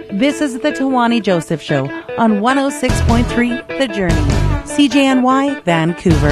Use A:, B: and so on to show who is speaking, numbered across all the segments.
A: This is the Tawani Joseph Show on 106.3 The Journey, CJNY, Vancouver.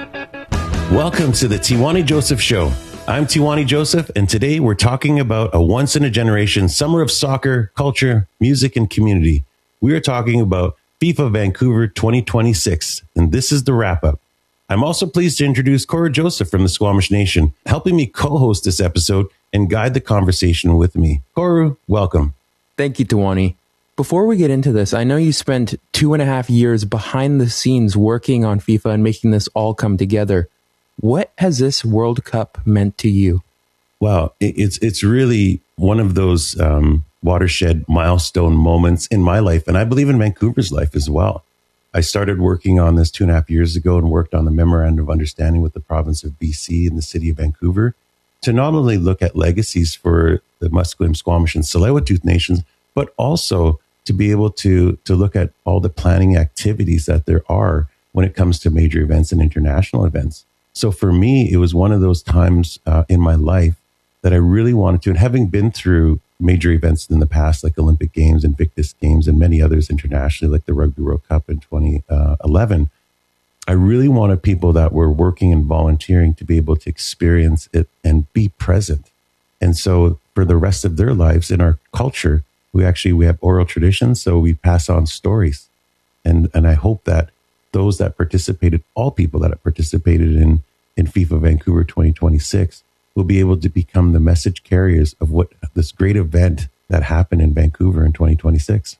B: Welcome to the Tawani Joseph Show. I'm Tawani Joseph, and today we're talking about a once-in-a-generation summer of soccer, culture, music, and community. We are talking about FIFA Vancouver 2026, and this is the wrap-up. I'm also pleased to introduce Cora Joseph from the Squamish Nation, helping me co-host this episode and guide the conversation with me. Cora, welcome.
C: Thank you, Tawani. Before we get into this, I know you spent 2.5 years behind the scenes working on FIFA and making this all come together. What has this World Cup meant to you?
B: Well, it's really one of those watershed milestone moments in my life, and I believe in Vancouver's life as well. I started working on this 2.5 years ago and worked on the Memorandum of Understanding with the province of BC and the city of Vancouver to not only look at legacies for the Musqueam, Squamish, and Tsleil-Waututh nations, but also to be able to look at all the planning activities that there are when it comes to major events and international events. So for me, it was one of those times in my life that I really wanted to, and having been through major events in the past, like Olympic Games, Invictus Games, and many others internationally, like the Rugby World Cup in 2011, I really wanted people that were working and volunteering to be able to experience it and be present. And so for the rest of their lives in our culture, we have oral traditions, so we pass on stories. And I hope that those that participated, all people that have participated in FIFA Vancouver 2026, will be able to become the message carriers of what this great event that happened in Vancouver in 2026.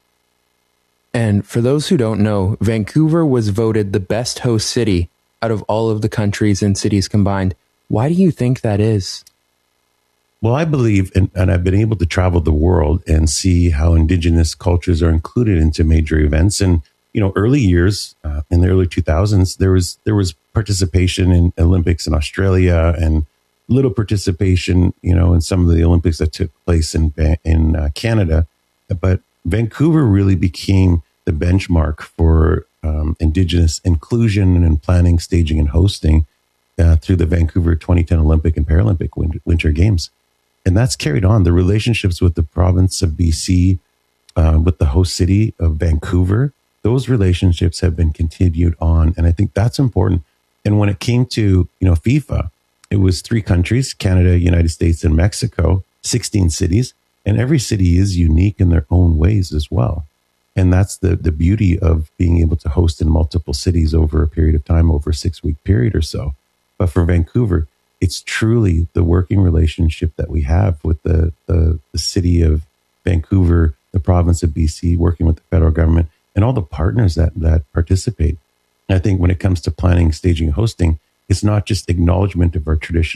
C: And for those who don't know, Vancouver was voted the best host city out of all of the countries and cities combined. Why do you think that is?
B: Well, I believe, and I've been able to travel the world and see how Indigenous cultures are included into major events. And, early years, in the early 2000s, there was participation in Olympics in Australia and little participation, in some of the Olympics that took place in Canada. But Vancouver really became the benchmark for Indigenous inclusion and planning, staging, and hosting through the Vancouver 2010 Olympic and Paralympic Winter Games. And that's carried on. The relationships with the province of BC, with the host city of Vancouver, those relationships have been continued on. And I think that's important. And when it came to, FIFA, it was 3 countries, Canada, United States, and Mexico, 16 cities. And every city is unique in their own ways as well. And that's the beauty of being able to host in multiple cities over a period of time, over a 6-week period or so. But for Vancouver, it's truly the working relationship that we have with the city of Vancouver, the province of BC, working with the federal government, and all the partners that participate. And I think when it comes to planning, staging, hosting, it's not just acknowledgement of our tradition